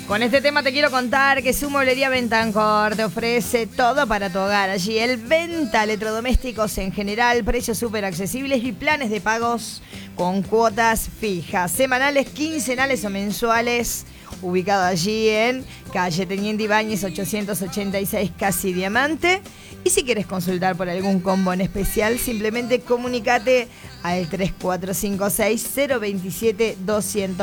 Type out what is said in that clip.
Con este tema te quiero contar que su mueblería Bentancor te ofrece todo para tu hogar. Allí él venta electrodomésticos en general, precios súper accesibles y planes de pagos con cuotas fijas, semanales, quincenales o mensuales. Ubicado allí en calle Teniente Ibáñez 886, casi Diamante. Y si quieres consultar por algún combo en especial, simplemente comunícate al 3456 027 200.